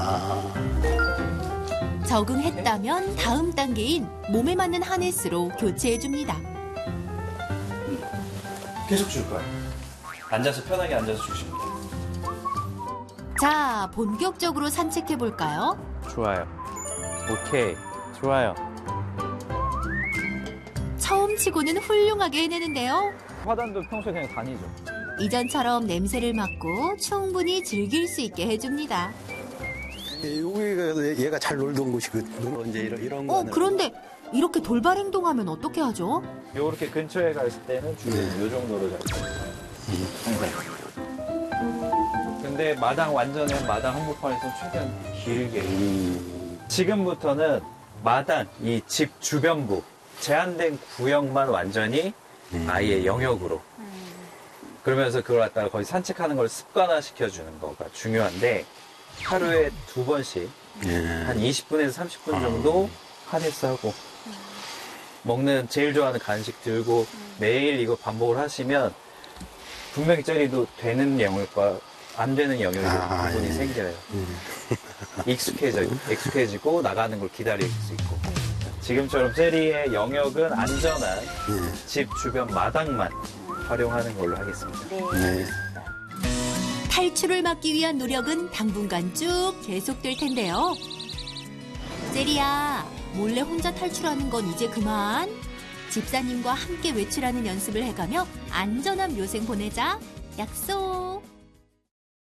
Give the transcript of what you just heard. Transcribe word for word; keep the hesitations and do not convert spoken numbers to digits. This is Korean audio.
적응했다면 다음 단계인 몸에 맞는 하네스로 교체해줍니다. 계속 줄 거야. 앉아서 편하게 앉아서 주시면 돼요. 자, 본격적으로 산책해볼까요? 좋아요. 오케이. 좋아요. 처음 치고는 훌륭하게 해내는데요. 화단도 평소에 그냥 다니죠. 이전처럼 냄새를 맡고 충분히 즐길 수 있게 해줍니다. 여기가 얘가 잘 놀던 곳이거든. 이제 이런, 이런 어, 거는. 그런데 이렇게 돌발 행동하면 어떻게 하죠? 요렇게 근처에 갔을 때는 주로 요 정도로 잡아요. 항상. 근데 마당 완전히 마당 한복판에서 최대한 길게. 음. 지금부터는 마당, 이 집 주변부, 제한된 구역만 완전히 음. 아이의 영역으로. 그러면서 그걸 갖다가 거의 산책하는 걸 습관화 시켜주는 거가 중요한데, 하루에 두 번씩 예. 한 이십 분에서 삼십 분 정도 하네스하고 먹는 제일 좋아하는 간식 들고 매일 이거 반복을 하시면 분명히 젤리도 되는 영역과 안 되는 영역이 아, 부분이 예. 생겨요. 익숙해져, 익숙해지고 나가는 걸 기다릴 수 있고. 지금처럼 젤리의 영역은 안전한 예. 집 주변 마당만 활용하는 걸로 하겠습니다. 네. 탈출을 막기 위한 노력은 당분간 쭉 계속될 텐데요. 제리야, 몰래 혼자 탈출하는 건 이제 그만. 집사님과 함께 외출하는 연습을 해가며 안전한 묘생 보내자. 약속.